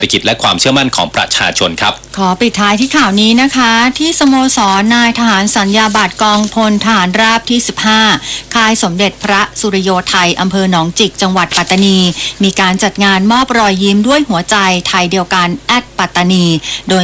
เศรษฐกิจและความเชื่อมั่นของประชาชนครับขอปิดท้ายที่ข่าวนี้นะคะที่สโมสรนายทหารสัญญาบัตรกองพลทหารราบที่15ค่ายสมเด็จพระสุริโยไทยอำเภอหนองจิกจังหวัดปัตตานีมีการจัดงานมอบรอยยิ้มด้วยหัวใจไทยเดียวกันปัตตานีโดย